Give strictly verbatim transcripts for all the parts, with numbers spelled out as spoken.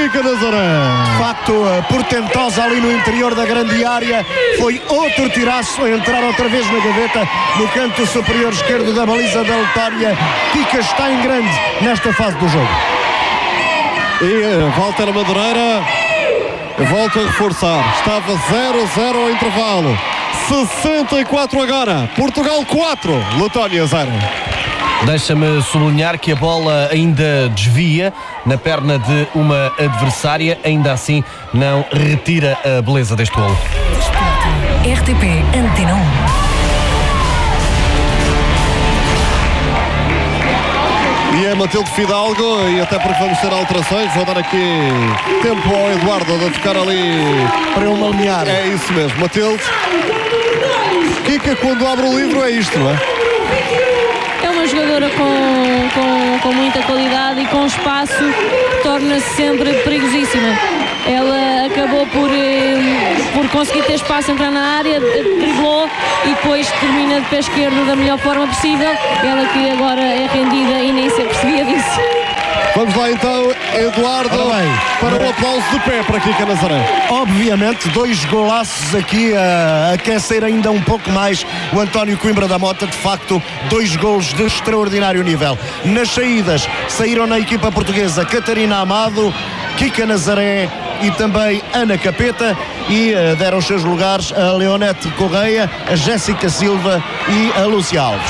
Kika Nazaré. De facto, portentosa ali no interior da grande área. Foi outro tiraço a entrar outra vez na gaveta no canto superior esquerdo da baliza da Letónia. Kika está em grande nesta fase do jogo. E Walter Madureira volta a reforçar. Estava zero a zero ao intervalo. sessenta e quatro agora. Portugal quatro, Letónia zero. Deixa-me sublinhar que a bola ainda desvia na perna de uma adversária, ainda assim não retira a beleza deste golo. R T P Antena um. E é Matilde Fidalgo, e até porque vamos ter alterações, vou dar aqui tempo ao Eduardo de tocar ali para ele alinhar. É isso mesmo, Matilde. Kika, quando abre o livro, é isto, não é? É uma jogadora com, com, com muita qualidade e com espaço, torna-se sempre perigosíssima. Ela acabou por, por conseguir ter espaço, entrar na área, driblou e depois termina de pé esquerdo da melhor forma possível. Ela que agora é rendida e nem se apercebia disso. Vamos lá então, Eduardo, para o aplauso de pé para Kika Nazaré. Obviamente, dois golaços aqui a aquecer ainda um pouco mais o António Coimbra da Mota. De facto, dois golos de extraordinário nível. Nas saídas, saíram na equipa portuguesa Catarina Amado, Kika Nazaré e também Ana Capeta, e uh, deram os seus lugares a Leonete Correia, a Jéssica Silva e a Lúcia Alves.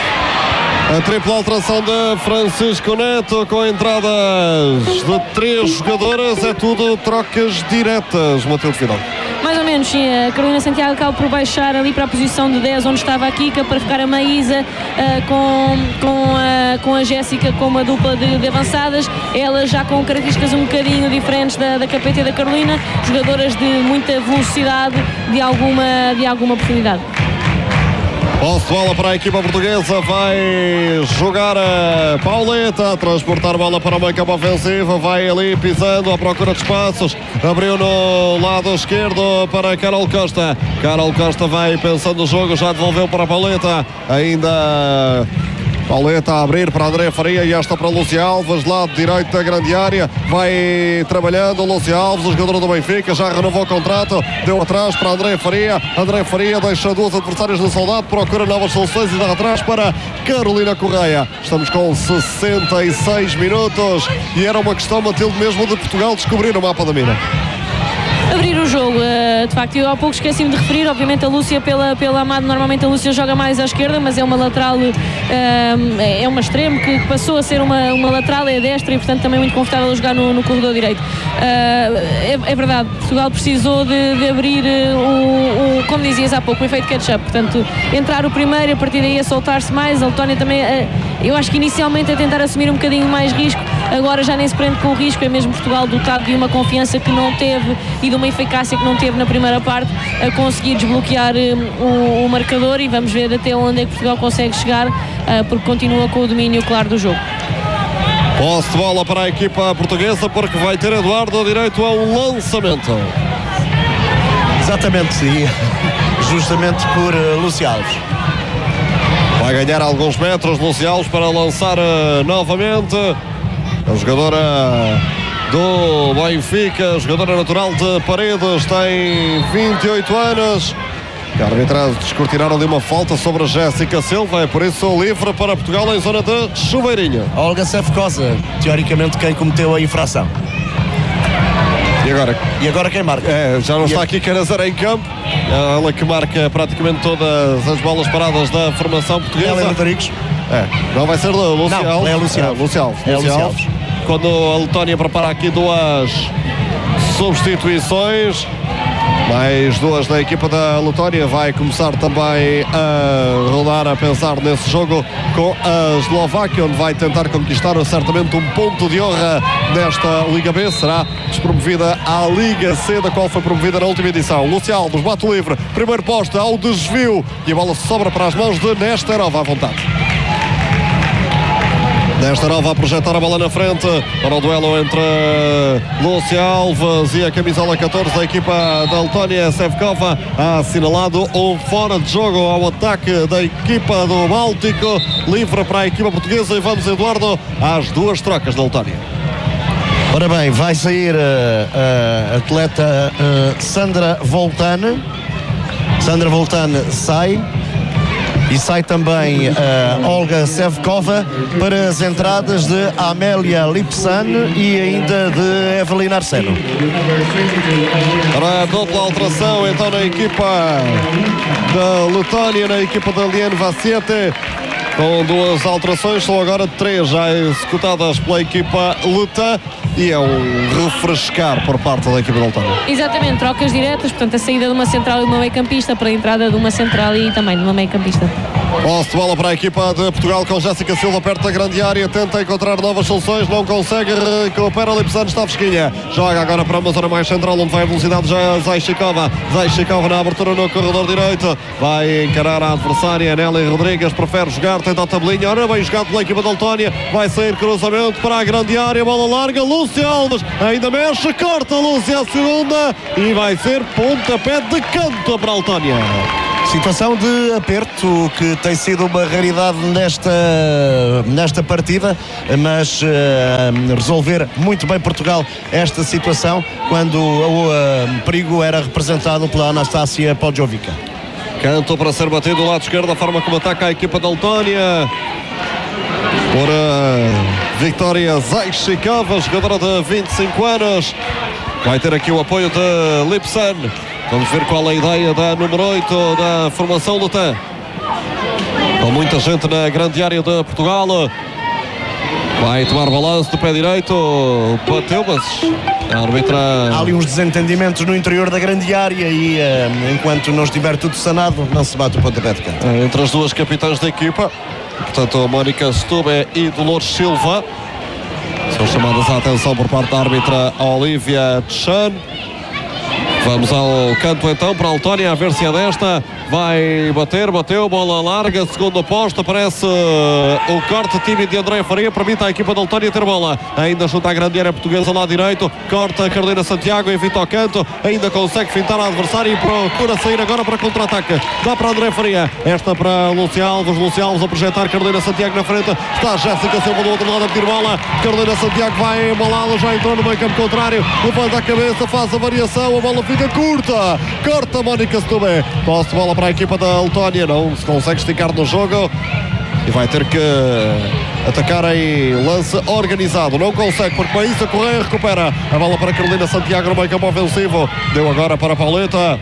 A tripla alteração de Francisco Neto, com entradas de três jogadoras, é tudo trocas diretas, Matilde Fidalgo. Mais ou menos, sim. A Carolina Santiago acaba por baixar ali para a posição de dez, onde estava a Kika, para ficar a Maísa uh, com, com, a, com a Jéssica como uma dupla de, de avançadas. Elas já com características um bocadinho diferentes da, da Capeta e da Carolina, jogadoras de muita velocidade, de alguma, de alguma profundidade. Posse de bola para a equipa portuguesa, vai jogar a Pauleta, a transportar a bola para o meio campo ofensivo, vai ali pisando à procura de espaços, abriu no lado esquerdo para Carol Costa. Carol Costa vai pensando no jogo, já devolveu para a Pauleta, ainda Pauleta a abrir para André Faria e esta para Lúcia Alves, lado direito da grande área, vai trabalhando Lúcia Alves, o jogador do Benfica, já renovou o contrato, deu atrás para André Faria, André Faria deixa duas adversárias no soldado, procura novas soluções e dá atrás para Carolina Correia. Estamos com sessenta e seis minutos e era uma questão, Matilde, mesmo de Portugal descobrir o mapa da mina. Abrir o jogo, de facto, eu há pouco esqueci-me de referir, obviamente a Lúcia pela, pela Amado, normalmente a Lúcia joga mais à esquerda, mas é uma lateral, é uma extremo que passou a ser uma, uma lateral, é destra e portanto também muito confortável a jogar no, no corredor direito. É, é verdade, Portugal precisou de, de abrir o, o, como dizias há pouco, o efeito catch-up, portanto entrar o primeiro, a partir daí a soltar-se mais, a Letónia também, eu acho que inicialmente a tentar assumir um bocadinho mais risco, agora já nem se prende com o risco, é mesmo Portugal dotado de uma confiança que não teve e de uma eficácia que não teve na primeira parte, a conseguir desbloquear um, o, o marcador, e vamos ver até onde é que Portugal consegue chegar, uh, porque continua com o domínio claro do jogo. Posse de bola para a equipa portuguesa, porque vai ter Eduardo direito a um lançamento. Exatamente, e justamente por uh, Lúcia Alves. Vai ganhar alguns metros Lúcia Alves para lançar uh, novamente. A jogadora do Benfica, jogadora natural de Paredes, tem vinte e oito anos. A arbitragem descortinaram ali uma falta sobre a Jéssica Silva, é por isso livre para Portugal em zona de chuveirinho. Olga Sefcosa, teoricamente quem cometeu a infração. E agora? E agora quem marca? É, já não e está a... aqui Canazaré em campo. Ela que marca praticamente todas as bolas paradas da formação portuguesa. Helena Rodrigues. É, não vai ser Lúcia não, Alves. É Lúcia Alves. É, Lúcia Alves. É Lúcia Lúcia Alves. Alves. Quando a Letónia prepara aqui duas substituições, mais duas da equipa da Letónia, vai começar também a rodar, a pensar nesse jogo com a Eslováquia, onde vai tentar conquistar certamente um ponto de honra nesta Liga B. Será despromovida à Liga C, da qual foi promovida na última edição. Lúcia Alves bate o livre, primeiro posto ao desvio e a bola sobra para as mãos de Nesterova à vontade. Nesterova a projetar a bola na frente para o duelo entre Lúcia Alves e a camisola catorze da equipa da Letónia, Sefcova. Ha assinalado um fora de jogo ao ataque da equipa do Báltico, livre para a equipa portuguesa, e vamos, Eduardo, às duas trocas da Letónia. Ora bem, vai sair a, a atleta a Sandra Voltane. Sandra Voltane sai. E sai também a Olga Sevkova para as entradas de Amélia Lipsan e ainda de Evelina Arseno. Para a dupla alteração, então, na equipa da Letónia, na equipa da Liane Vassiete, com duas alterações, são agora três já executadas pela equipa letã, e é um refrescar por parte da equipa da Letónia. Exatamente, trocas diretas, portanto a saída de uma central e de uma meio-campista para a entrada de uma central e também de uma meio-campista. Posse de bola para a equipa de Portugal com Jéssica Silva perto da grande área, tenta encontrar novas soluções, não consegue, recupera Lipsan, está fresquinha, joga agora para uma zona mais central onde vai a velocidade já Zaishikova, Zaishikova na abertura no corredor direito, vai encarar a adversária, Nelly Rodrigues prefere jogar, tenta a tabelinha, ora bem jogado pela equipa da Letónia, vai sair cruzamento para a grande área, bola larga, Lúcia Alves ainda mexe, corta Lúcia a segunda e vai ser pontapé de canto para a Letónia. Situação de aperto que tem sido uma raridade nesta, nesta partida, mas uh, resolver muito bem Portugal esta situação quando o uh, perigo era representado pela Anastácia Podjovica. Canto para ser batido do lado esquerdo, a forma como ataca a equipa da Letónia. Por uh, Victoria Zaishikova, jogadora de vinte e cinco anos. Vai ter aqui o apoio de Lipsan. Vamos ver qual é a ideia da número oito da formação letã. Com muita gente na grande área de Portugal. Vai tomar balanço do pé direito. Bateu, mas a árbitra... Há ali uns desentendimentos no interior da grande área e uh, enquanto não estiver tudo sanado, não se bate o pontapé de canto. Entre as duas capitãs da equipa, portanto, Mónica Stube e Dolores Silva. São chamadas à atenção por parte da árbitra Olivia Chan. Vamos ao canto então para a Letónia, a ver se é desta. Vai bater, bateu, bola larga, segundo posto, aparece o corte tímido de André Faria, permite à equipa da Letónia ter bola. Ainda chuta a grande área portuguesa lá direito, corta a Carolina Santiago, evita o canto, ainda consegue fintar a adversária e procura sair agora para contra-ataque. Dá para André Faria, esta para Lúcia Alves, Lúcia Alves a projetar Carolina Santiago na frente, está Jéssica Silva do outro lado a pedir bola, Carolina Santiago vai embalá-la, já entrou no meio campo contrário, levanta a cabeça, faz a variação, a bola fica curta, corta Mónica Stube, posse de bola para a equipa da Letónia, não se consegue esticar no jogo e vai ter que atacar em lance organizado, não consegue porque Maísa Correia recupera a bola para Carolina Santiago no meio campo ofensivo, deu agora para Pauleta.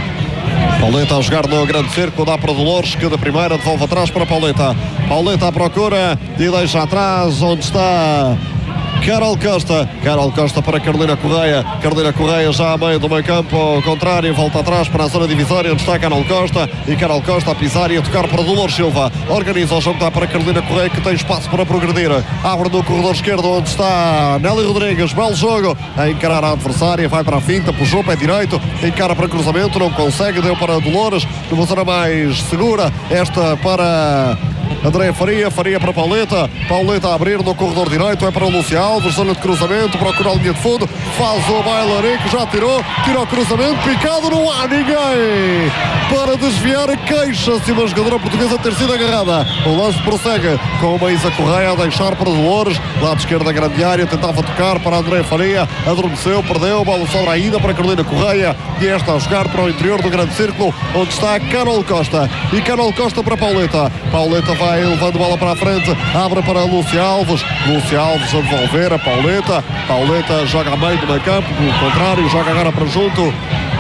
Pauleta a jogar no grande cerco, dá para Dolores que da primeira devolve atrás para Pauleta. Pauleta à procura e deixa atrás onde está Carol Costa, Carol Costa para Carolina Correia, Carolina Correia já a meio do meio campo, ao contrário, volta atrás para a zona divisória onde está Carol Costa e Carol Costa a pisar e a tocar para Dolores Silva, organiza o jogo, dá para Carolina Correia que tem espaço para progredir, abre no corredor esquerdo onde está Nelly Rodrigues, belo jogo, a encarar a adversária, vai para a finta, puxou pé direito, encara para cruzamento, não consegue, deu para Dolores, numa zona mais segura, esta para André Faria, Faria para Pauleta, Pauleta a abrir no corredor direito, é para o Lúcia Alves, zona de cruzamento, procura a linha de fundo, faz o bailarico, já tirou, tirou o cruzamento, picado, não há ninguém para desviar, queixa-se uma jogadora portuguesa ter sido agarrada. O lance prossegue com uma Isa Correia a deixar para Dolores, lado esquerdo da grande área, tentava tocar para André Faria, adormeceu, perdeu, bola sobra ainda para Carolina Correia e esta a jogar para o interior do grande círculo, onde está Carol Costa e Carol Costa para Pauleta, Pauleta vai vai levando bola para a frente, abre para Lúcia Alves, Lúcia Alves a devolver a Pauleta, Pauleta joga a meio do meio campo, o contrário, joga agora para junto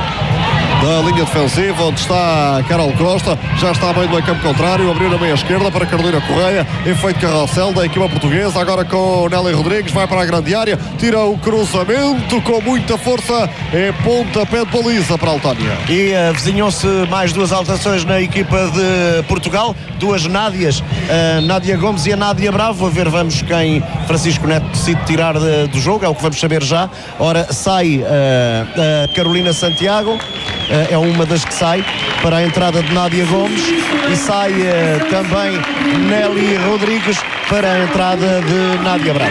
da linha defensiva, onde está Carol Costa, já está a meio do meio campo contrário, abriu na meia esquerda para Carolina Correia, efeito carrossel da equipa portuguesa, agora com Nelly Rodrigues, vai para a grande área, tira o cruzamento com muita força, é pontapé de baliza para a Letónia. E uh, vizinham-se mais duas alterações na equipa de Portugal, duas Nádias, a Nádia Gomes e a Nádia Bravo, a ver vamos quem Francisco Neto decide tirar de, do jogo, é o que vamos saber já. Ora, sai uh, a Carolina Santiago, é uma das que sai para a entrada de Nádia Gomes e sai uh, também Nelly Rodrigues para a entrada de Nádia Bravo.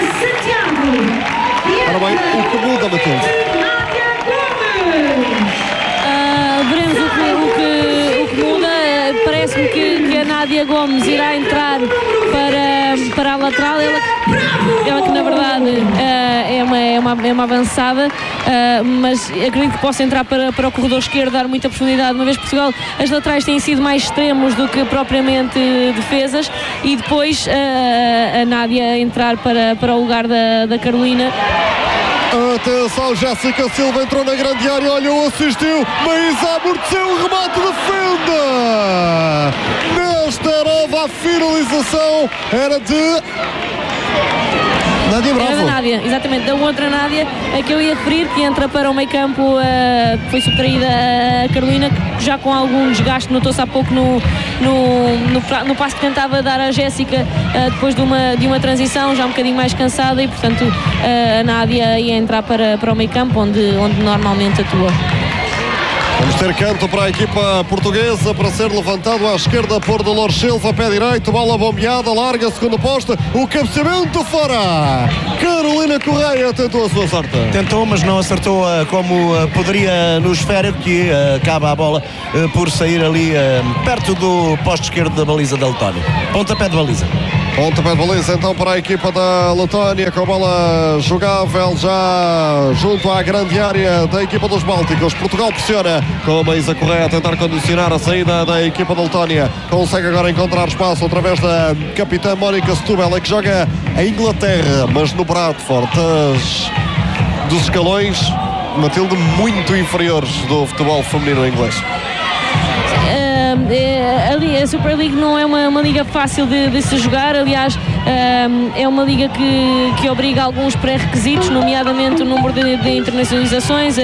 Ora bem, o que muda, Matheus? Uh, veremos o que, o que, o que muda. Parece-me que, que a Nádia Gomes irá entrar para, para a lateral, ela, ela que na verdade uh, é, uma, é, uma, é uma avançada, uh, mas acredito que possa entrar para, para o corredor esquerdo, dar muita profundidade, uma vez que Portugal, as laterais têm sido mais extremos do que propriamente defesas, e depois uh, a Nádia entrar para, para o lugar da, da Carolina. Atenção, Jéssica Silva entrou na grande área, olhou, assistiu, Maísa amorteceu o remate, defende! Nesta nova a finalização era de Nádia Bravo. Era da Nádia, exatamente, da outra Nádia, a que eu ia referir, que entra para o meio campo, uh, foi subtraída a Carolina, que já com algum desgaste, notou-se há pouco no, no, no, no passo que tentava dar à Jéssica, uh, depois de uma, de uma transição, já um bocadinho mais cansada, e portanto uh, a Nádia ia entrar para, para o meio campo, onde, onde normalmente atua. Vamos ter canto para a equipa portuguesa para ser levantado à esquerda por Dolores Silva, pé direito, bola bombeada, larga, segundo poste, o cabeceamento fora. Carolina Correia tentou a sua sorte. Tentou, mas não acertou uh, como uh, poderia no esférico, que uh, acaba a bola uh, por sair ali uh, perto do poste esquerdo da baliza da Letónia. Pontapé de baliza. Pontapé de baliza então para a equipa da Letónia, com a bola jogável já junto à grande área da equipa dos Bálticos. Portugal pressiona com a Maísa Correia a tentar condicionar a saída da equipa da Letónia. Consegue agora encontrar espaço através da capitã Mónica Setúbal, que joga a Inglaterra, mas no Bradford, das, dos escalões, Matilde, muito inferiores do futebol feminino inglês. Uh, ali, a Super League não é uma, uma liga fácil de, de se jogar, aliás uh, é uma liga que, que obriga alguns pré-requisitos, nomeadamente o número de, de internacionalizações, a,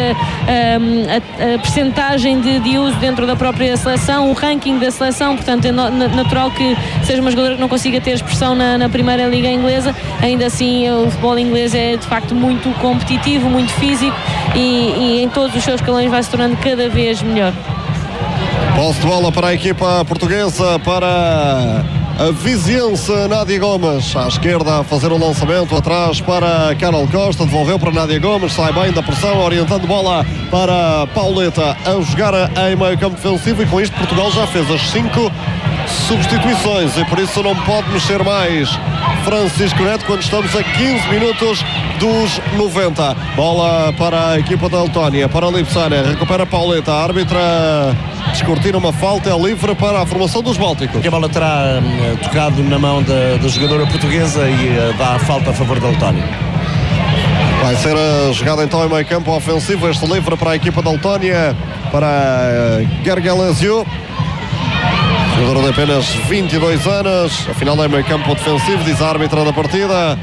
a, a percentagem de, de uso dentro da própria seleção, o ranking da seleção, portanto é no, natural que seja uma jogadora que não consiga ter expressão na, na primeira liga inglesa. Ainda assim o futebol inglês é de facto muito competitivo, muito físico, e, e em todos os seus escalões vai se tornando cada vez melhor. Posse de bola para a equipa portuguesa, para a viziense Nádia Gomes, à esquerda a fazer o lançamento, atrás para Carol Costa, devolveu para Nádia Gomes, sai bem da pressão, orientando bola para Pauleta a jogar em meio campo defensivo, e com isto Portugal já fez as cinco substituições e por isso não pode mexer mais Francisco Neto quando estamos a quinze minutos dos noventa. Bola para a equipa da Letónia, para Lipsana, recupera Pauleta, a árbitra descortina uma falta, é livre para a formação dos Bálticos. A bola terá uh, tocado na mão da, da jogadora portuguesa e uh, dá a falta a favor da Letónia. Vai ser a jogada então em meio campo ofensivo, este livre para a equipa da Letónia, para uh, Gergelesiu, jogador de apenas vinte e dois anos, afinal é meio campo defensivo, diz a árbitra da partida.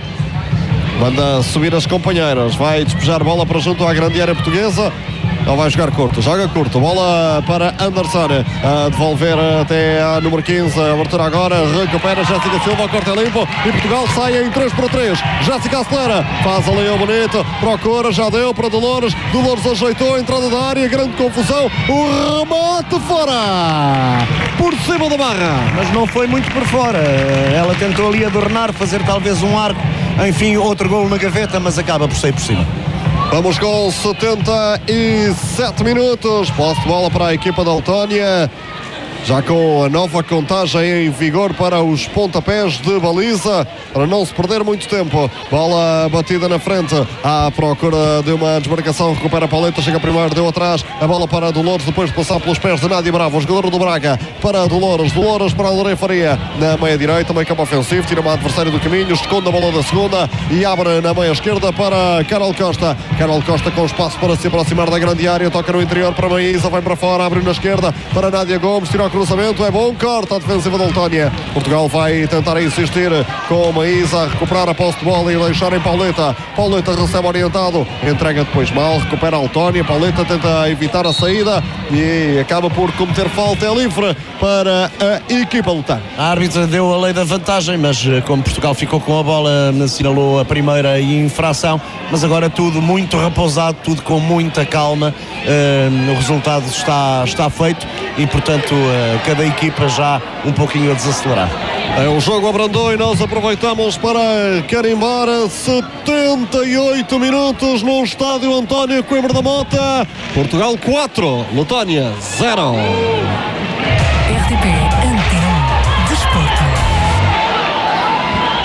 Manda subir as companheiras, vai despejar bola para junto à grande área portuguesa. Não vai jogar curto, joga curto, bola para Anderson, a devolver até a número quinze, abertura agora, recupera Jéssica Silva, corta limpo e Portugal sai em três por três. Jéssica acelera, faz ali o bonito, procura, já deu para Dolores, Dolores ajeitou a entrada da área, grande confusão, o remate fora, por cima da barra. Mas não foi muito por fora, ela tentou ali adornar, fazer talvez um arco, enfim, outro golo na gaveta, mas acaba por sair por cima. Vamos com setenta e sete minutos. Posse de bola para a equipa da Letónia, já com a nova contagem em vigor para os pontapés de baliza, para não se perder muito tempo. Bola batida na frente, à procura de uma desmarcação, recupera a Pauleta, chega primeiro, deu atrás, a bola para a Dolores, depois de passar pelos pés de Nádia Bravo, o jogador do Braga, para a Dolores, Dolores para a Lorena Faria, na meia direita, meio campo ofensivo, tira uma adversária do caminho, esconde a bola da segunda e abre na meia esquerda para Carol Costa. Carol Costa com espaço para se aproximar da grande área, toca no interior para Maísa, vai para fora, abre na esquerda para Nádia Gomes, tira o cruzamento, é bom, corta a defensiva da Letónia. Portugal vai tentar insistir com Maísa, recuperar a posse de bola e deixar em Pauleta. Pauleta recebe orientado, entrega depois mal, recupera a Letónia. Pauleta tenta evitar a saída e acaba por cometer falta, é livre para a equipa lutar. A árbitra deu a lei da vantagem, mas como Portugal ficou com a bola, assinalou a primeira infração, mas agora tudo muito repousado, tudo com muita calma. Uh, o resultado está, está feito e portanto uh, cada equipa já um pouquinho a desacelerar. É, o jogo abrandou e nós aproveitamos para carimbar setenta e oito minutos no estádio António Coimbra da Mota. Portugal quatro, Letónia zero. R T P Antena um Desporto.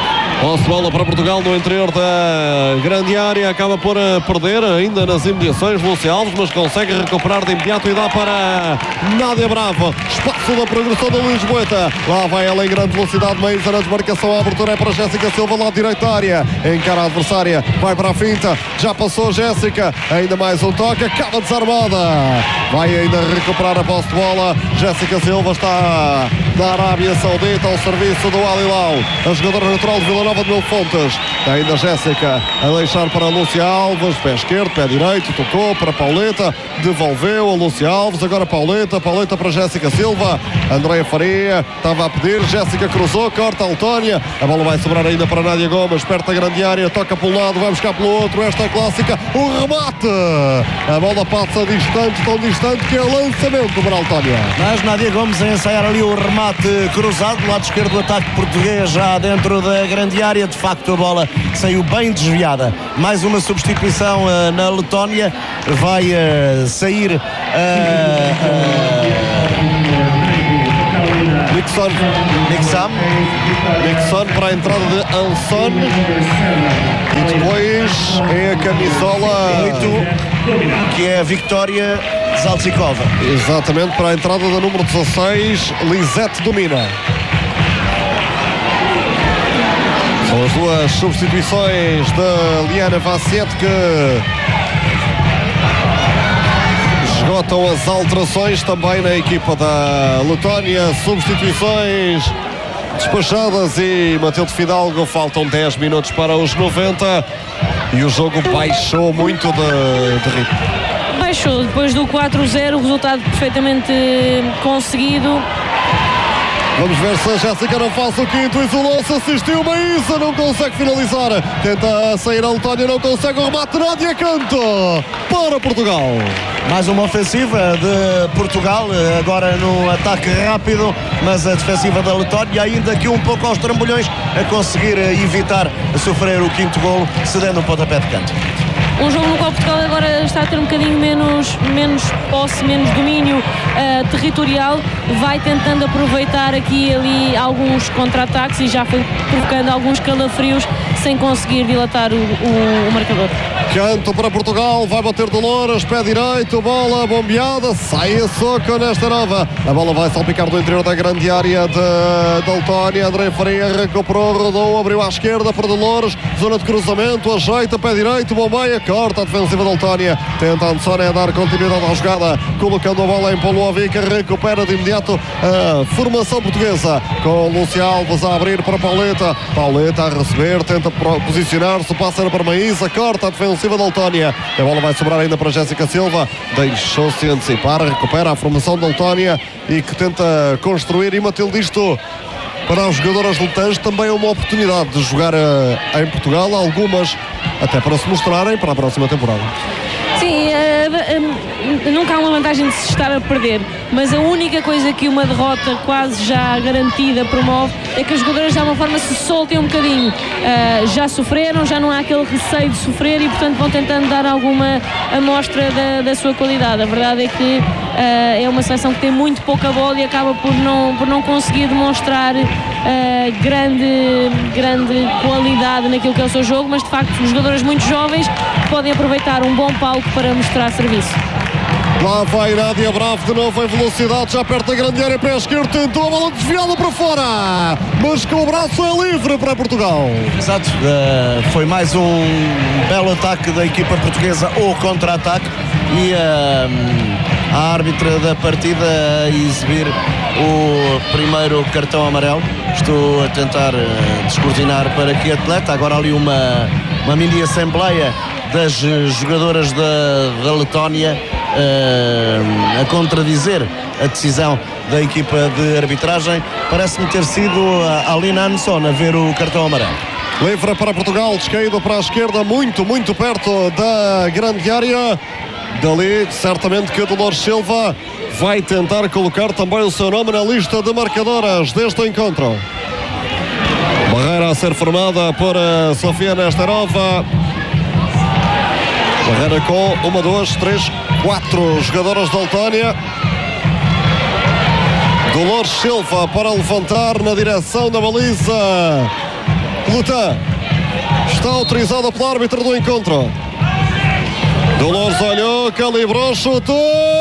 Posse de bola para Portugal no interior da grande área, acaba por perder ainda nas imediações Lúcia Alves, mas consegue recuperar de imediato e dá para Nádia Bravo. Espaço da progressão da Luís Boeta. Lá vai ela em grande velocidade, Maísa na desmarcação, a abertura é para Jéssica Silva, lado direito da área, encara a adversária, vai para a finta, já passou Jéssica, ainda mais um toque, acaba desarmada, vai ainda recuperar a posse de bola. Jéssica Silva está da Arábia Saudita ao serviço do Al Hilal, a jogadora natural de Vila Nova de Mil Fontes. Ainda Jéssica a deixar para a Lúcia Alves, pé esquerdo, pé direito, tocou para Pauleta, devolveu a Lúcia Alves, agora Pauleta, Pauleta para Jéssica Silva, Andréia Faria estava a pedir, Jéssica cruzou, corta a Letónia, a bola vai sobrar ainda para Nádia Gomes, perto da grande área, toca para um lado, vai buscar pelo outro, esta é clássica, o remate, a bola passa distante, tão distante que é lançamento para a Letónia. Mas Nádia Gomes a ensaiar ali o remate cruzado, do lado esquerdo do ataque português, já dentro da grande área, de facto a bola saiu bem desviada. Mais uma substituição uh, na Letónia, vai uh, sair uh, uh, Nixon Nixam Nixon para a entrada de Anson e depois é a camisola oito, que é a Victória Zaltzikova. Exatamente, para a entrada da número dezasseis, Lisette Domina. São as duas substituições da Liana Vassete que esgotam as alterações também na equipa da Letónia. Substituições despachadas e Matilde Fidalgo, faltam dez minutos para os noventa e o jogo baixou muito de, de ritmo. Baixou depois do quatro zero, resultado perfeitamente conseguido. Vamos ver se a Jéssica não faz o quinto, isolou-se, assistiu Maísa, não consegue finalizar, tenta sair a Letónia, não consegue o remate, Nádia canto para Portugal. Mais uma ofensiva de Portugal, agora no ataque rápido, mas a defensiva da Letónia ainda aqui um pouco aos trambolhões a conseguir evitar sofrer o quinto golo, cedendo um pontapé de canto. Um jogo no qual Portugal agora está a ter um bocadinho menos, menos posse, menos domínio uh, territorial, vai tentando aproveitar aqui e ali alguns contra-ataques e já foi provocando alguns calafrios sem conseguir dilatar o, o, o marcador. Canto para Portugal, vai bater Dolores, pé direito, bola bombeada, sai a soco nesta nova. A bola vai salpicar do interior da grande área de Letónia. André Faria recuperou, rodou, abriu à esquerda para Dolores, zona de cruzamento, ajeita, pé direito, bombeia, corta a defensiva da Letónia. Tenta Ansónia dar continuidade à jogada, colocando a bola em Polovic, recupera de imediato a formação portuguesa, com Lúcia Alves a abrir para Pauleta. Pauleta a receber, tenta posicionar-se, passa para Maísa, corta a defensiva da Letónia. A bola vai sobrar ainda para Jéssica Silva, deixou-se antecipar, recupera a formação da Letónia e que tenta construir. E Matilde, isto para as jogadoras letãs também é uma oportunidade de jogar uh, em Portugal, algumas até para se mostrarem para a próxima temporada. Sim, uh, uh, nunca há uma vantagem de se estar a perder, mas a única coisa que uma derrota quase já garantida promove é que as jogadoras de alguma forma se soltem um bocadinho. Uh, já sofreram, já não há aquele receio de sofrer e portanto vão tentando dar alguma amostra da, da sua qualidade. A verdade é que uh, é uma seleção que tem muito pouca bola e acaba por não, por não conseguir demonstrar uh, grande, grande qualidade naquilo que é o seu jogo, mas de facto os jogadores muito jovens podem aproveitar um bom palco para mostrar serviço. Lá vai Nádia Bravo de novo em velocidade, já perto da grande área, pé esquerdo, tentou a bola desviada para fora, mas com o braço é livre para Portugal. Exato, uh, foi mais um belo ataque da equipa portuguesa, ou contra-ataque, e uh, a árbitra da partida a exibir o primeiro cartão amarelo. Estou a tentar uh, descortinar para que atleta, agora ali uma, uma mini assembleia das jogadoras da, da Letónia uh, a contradizer a decisão da equipa de arbitragem. Parece-me ter sido a Alina Anson a ver o cartão amarelo. Livre para Portugal, descaído para a esquerda, muito, muito perto da grande área. Dali, certamente que a Dolores Silva vai tentar colocar também o seu nome na lista de marcadoras deste encontro. Barreira a ser formada por Sofia Nesterova. Barreira com uma, duas, três, quatro jogadoras da Letónia. Dolores Silva para levantar na direção da baliza Lutan está autorizada pelo árbitro do encontro. Dolores olhou, calibrou, chutou.